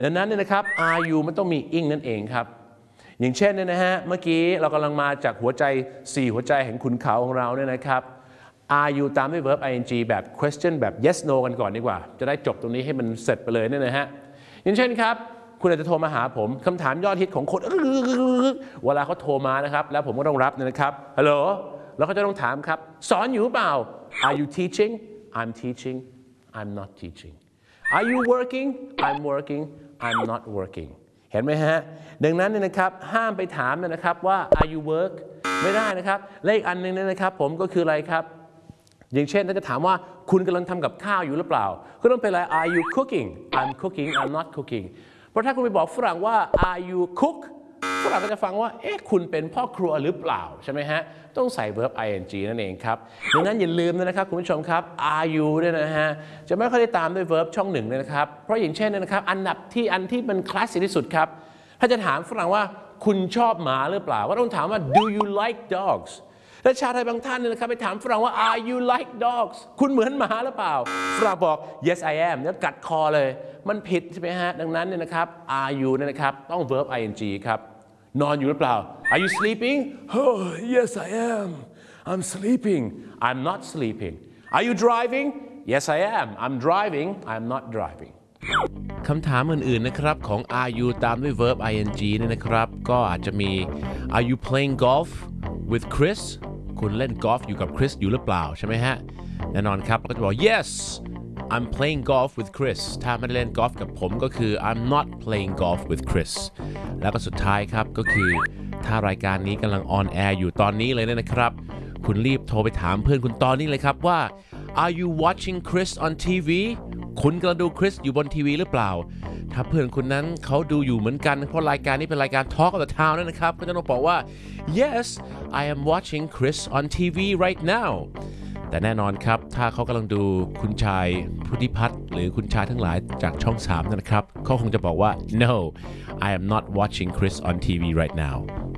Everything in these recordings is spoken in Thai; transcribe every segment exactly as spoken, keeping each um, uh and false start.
ดังนั้นเนี่ยนะครับ are you มันต้องมี ing นั่นเองครับอย่างเช่นเนี่ยนะฮะเมื่อกี้เรากำลังมาจากหัวใจสี่หัวใจแห่งขุนเขาของเราเนี่ยนะครับ are you ตามด้วย verb ing แบบ question แบบ yes no กันก่อนดีกว่าจะได้จบตรงนี้ให้มันเสร็จไปเลยเนี่ยนะฮะอย่างเช่นครับคุณอาจจะโทรมาหาผมคำถามยอดฮิตของคนเวลาเขาโทรมานะครับแล้วผมก็ต้องรับเนี่ยนะครับฮัลโหลแล้วเขาจะต้องถามครับสอนอยู่เปล่า Are you teaching I'm teaching I'm not teaching Are you working I'm working I'm not working เห็นไหมฮะดังนั้นเนี่ยนะครับห้ามไปถามนะครับว่า Are you work ไม่ได้นะครับและอีกอันนึงเนี่ยนะครับผมก็คืออะไรครับอย่างเช่นถ้าจะถามว่าคุณกำลังทำกับข้าวอยู่หรือเปล่าก็ต้องเป็นอะไร Are you cooking I'm cooking I'm not cooking เพราะถ้าคุณไปบอกฝรั่งว่า Are you cook ฝรั่งก็จะฟังว่าเอ๊ะคุณเป็นพ่อครัวหรือเปล่าใช่ไหมฮะต้องใส่ verb ing นั่นเองครับดังนั้นอย่าลืมนะครับคุณผู้ชมครับ are you เนี่ยนะฮะจะไม่ค่อยได้ตามด้วย verb ช่องหนึ่งเลยนะครับเพราะอย่างเช่นนะครับอันดับที่อันที่มันคลาสสิกที่สุดครับถ้าจะถามฝรั่งว่าคุณชอบหมาหรือเปล่าก็ต้องถามว่า do you like dogsและชาวไทยบางท่านเนี่ยนะครับไปถามฝรั่งว่า are you like dogs คุณเหมือนหมาหรือเปล่าฝรั่งบอก yes I am แล้วกัดคอเลยมันผิดใช่ไหมฮะดังนั้นเนี่ยนะครับ are you เนี่ยนะครับต้อง verb ing ครับนอนอยู่หรือเปล่า Are you sleeping Oh yes I am I'm sleeping I'm not sleeping Are you driving Yes I am I'm driving I'm not driving คำถามอื่นๆนะครับของ are you ตามด้วย verb ing เนี่ยนะครับก็อาจจะมี Are you playing golf with Chris คุณเล่นกอล์ฟอยู่กับคริสอยู่หรือเปล่าใช่ไหมฮะแน่นอนครับก็จะบอก Yes I'm playing golf with Chris ถ้าไม่ได้เล่นกอล์ฟกับผมก็คือ I'm not playing golf with Chris แล้วก็สุดท้ายครับก็คือถ้ารายการนี้กำลังออนแอร์อยู่ตอนนี้เลยนะครับคุณรีบโทรไปถามเพื่อนคุณตอนนี้เลยครับว่า Are you watching Chris on ที วี คุณกำลังดูคริสอยู่บนทีวีหรือเปล่าถ้าเพื่อนคุณนั้นเขาดูอยู่เหมือนกันเพราะรายการนี้เป็นรายการ Talk of the Town นั่นนะครับก็จะต้องบอกว่า Yes I am watching Chris on ที วี right nowแต่แน่นอนครับถ้าเขากำลังดูคุณชายพุทธิพัฒน์หรือคุณชายทั้งหลายจากช่องสามนะครับเขาคงจะบอกว่า No I am not watching Chris on ที วี right now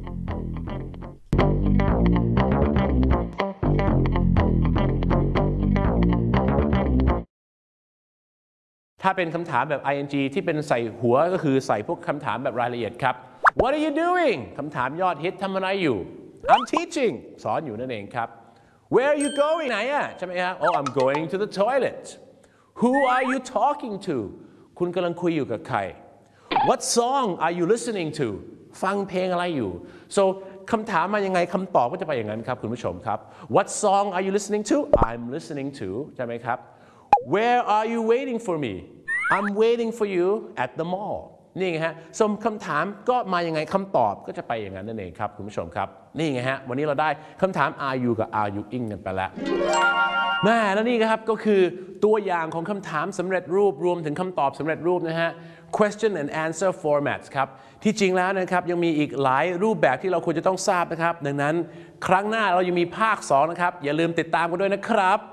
ถ้าเป็นคำถามแบบ ing ที่เป็นใส่หัวก็คือใส่พวกคำถามแบบรายละเอียดครับ What are you doing คำถามยอดฮิตทำอะไรอยู่ I'm teaching สอนอยู่นั่นเองครับWhere are you going ไหนอะใช่ไหมครับ Oh I'm going to the toilet Who are you talking to คุณกำลังคุยอยู่กับใคร What song are you listening to ฟังเพลงอะไรอยู่ so คำถามมายังไงคำตอบก็จะไปอย่างนั้นครับคุณผู้ชมครับ What song are you listening to I'm listening to ใช่ไหมครับ Where are you waiting for me I'm waiting for you at the mall นี่ไงฮะสมคำถามก็มายังไงคำตอบก็จะไปอย่างนั้นนั่นเองครับคุณผู้ชมครับนี่ไงฮะวันนี้เราได้คำถาม are you กับ are you ing กันไปแล้วแม่แล้วนี่ครับก็คือตัวอย่างของคำถามสำเร็จรูปรวมถึงคำตอบสำเร็จรูปนะฮะ question and answer formats ครับที่จริงแล้วนะครับยังมีอีกหลายรูปแบบที่เราควรจะต้องทราบนะครับดังนั้นครั้งหน้าเรายังมีภาคสองนะครับอย่าลืมติดตามกันด้วยนะครับ